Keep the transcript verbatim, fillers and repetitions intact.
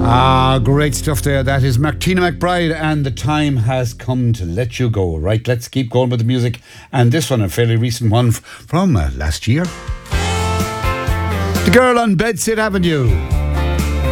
Ah, great stuff there. That is Martina McBride, and the time has come to let you go. Right, let's keep going with the music. And this one, a fairly recent one f- from uh, last year. The Girl on Bedsit Avenue.